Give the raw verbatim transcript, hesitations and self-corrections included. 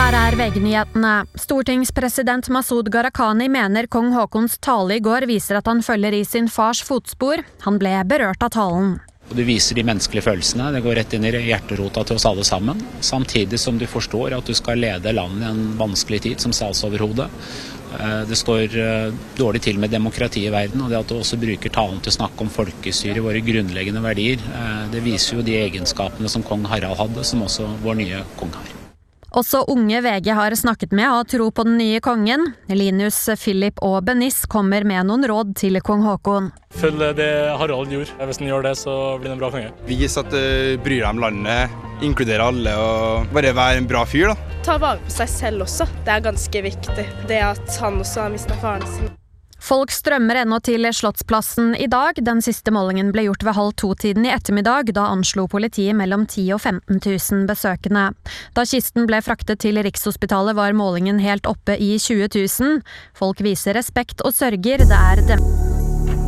Her er V G-nyhetene. Stortingspresident Masud Gharahkhani mener kong Haakons tale i går viser at han følger i sin fars fotspor. Han ble berørt av talen. Du viser de menneskelige følelsene, det går rett inn i hjerterota til oss alle sammen. Samtidig som du forstår at du skal lede landet i en vanskelig tid som statsoverhode. Det står dårlig til med demokrati i verden, og det at du også bruker talen til å snakke om folkestyre, våre grunnleggende verdier, det viser jo de egenskapene som kong Harald hadde, som også vår nye kong har. Også unge V G har snakket med og tro på den nye kongen. Linus, Philip og Benis kommer med noen råd til kong Haakon. Følg det Harald gjorde. Hvis han gjør det, så blir det en bra konge. Vis at du bryr deg om landet, inkluderer alle og bare være en bra fyr, da. Ta vare på seg selv også. Det er ganske viktig. Det at han også har mistet faren sin. Folk strømmer ennå til Slottsplassen i dag. Den siste målingen ble gjort ved halv to-tiden i ettermiddag. Da anslo politiet mellom ti og femten tusen besøkende. Da kisten ble fraktet til Rikshospitalet var målingen helt oppe i tjue tusen. Folk viser respekt og sørger. Det er dem.